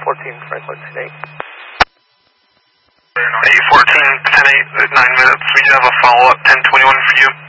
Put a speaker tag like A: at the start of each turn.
A: 14, Franklin 10-8.
B: 814, 10-8, 9 minutes. We have a follow-up, 1021 for you.